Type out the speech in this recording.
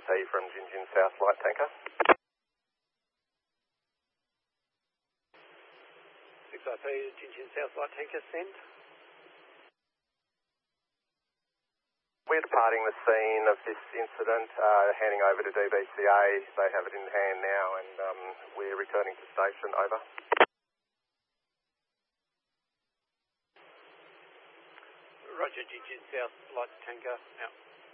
from Gin South Light Tanker. 6IP Gin South Light Tanker, send. We're departing the scene of this incident, handing over to DBCA. They have it in hand now, and we're returning to station. Over. Roger, Gin South Light Tanker, out.